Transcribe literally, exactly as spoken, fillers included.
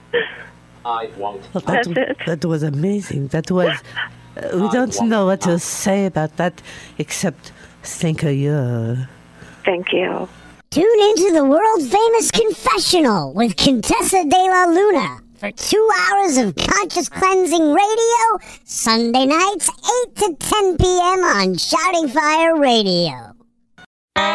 I won't. Well, that, That's it. that was amazing. That was. Uh, we don't know what to say about that except thank you. Thank you. Tune into the world-famous Confessional with Contessa de la Luna for two hours of conscious cleansing radio, Sunday nights, eight to ten p.m. on Shouting Fire Radio.